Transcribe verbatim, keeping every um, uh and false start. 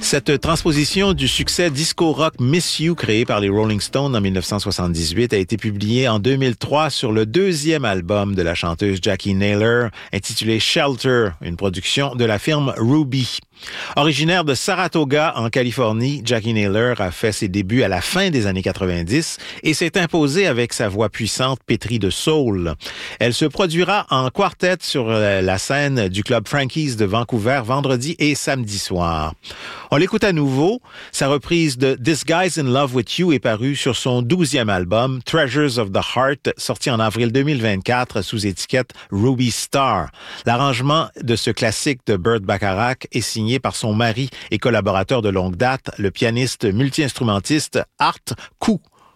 Cette transposition du succès disco-rock Miss You créé par les Rolling Stones en dix-neuf cent soixante-dix-huit a été publiée en deux mille trois sur le deuxième album de la chanteuse Jackie Naylor, intitulé Shelter, une production de la firme Ruby. Originaire de Saratoga, en Californie, Jackie Naylor a fait ses débuts à la fin des années quatre-vingt-dix et s'est imposée avec sa voix puissante pétrie de soul. Elle se produira en quartet sur la scène du club Frankie's de Vancouver vendredi et samedi soir. On l'écoute à nouveau. Sa reprise de This Guy's in Love with You est parue sur son douzième album, Treasures of the Heart, sorti en avril deux mille vingt-quatre sous étiquette Ruby Star. L'arrangement de ce classique de Burt Bacharach est signé par son mari et collaborateur de longue date, le pianiste multi-instrumentiste Art Koo.